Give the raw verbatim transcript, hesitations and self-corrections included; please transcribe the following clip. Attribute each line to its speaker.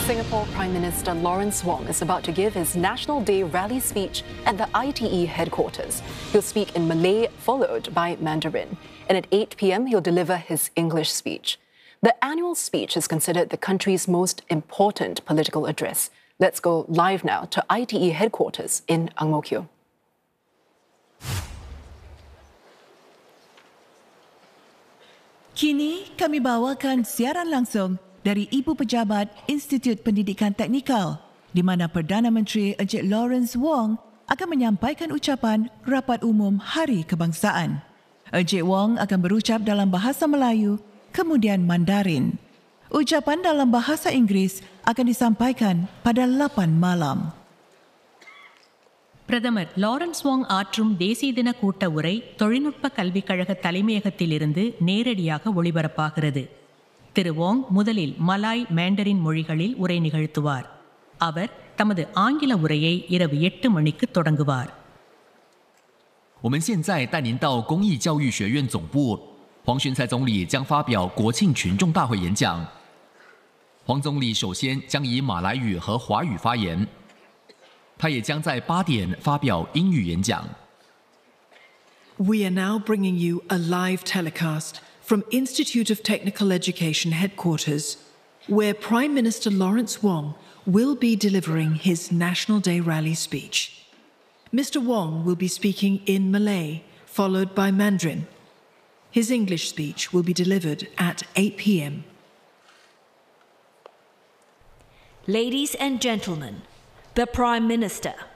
Speaker 1: Singapore Prime Minister Lawrence Wong is about to give his National Day rally speech at the I T E headquarters. He'll speak in Malay, followed by Mandarin. And at eight p.m, he'll deliver his English speech. The annual speech is considered the country's most important political address. Let's go live now to I T E headquarters in Ang Mo Kio.
Speaker 2: Kini kami bawakan siaran langsung dari Ibu Pejabat Institut Pendidikan Teknikal, di mana Perdana Menteri Encik Lawrence Wong akan menyampaikan ucapan Rapat Umum Hari Kebangsaan. Encik Wong akan berucap dalam bahasa Melayu, kemudian Mandarin. Ucapan dalam bahasa Inggeris akan disampaikan pada lapan malam.
Speaker 3: பிரதமர் Lawrence வாங் ஆற்றும் தேசிய தின கூட்ட உரை தொழில்நுட்ப கல்விக் கழக தலைமையகத்திலிருந்து நேரடியாக ஒளிபரப்பாகிறது. திரு வாங் முதலில் மலாய் மேண்டரின் மொழிகளில் உரை நிகழ்த்துவார். அவர் தமது ஆங்கில உரையை இரவு எட்டு மணிக்கு தொடங்குவார்.
Speaker 4: 我们现在带您到公益教育学院总部，黄循财总理将发表国庆群众大会演讲。黄总理首先将以马来语和华语发言。他也将在八点发表英语演讲。
Speaker 5: We are now bringing you a live telecast from Institute of Technical Education headquarters, where Prime Minister Lawrence Wong will be delivering his National Day rally speech. Mister Wong will be speaking in Malay, followed by Mandarin. His English speech will be delivered at eight p.m.
Speaker 6: Ladies and gentlemen, the Prime Minister.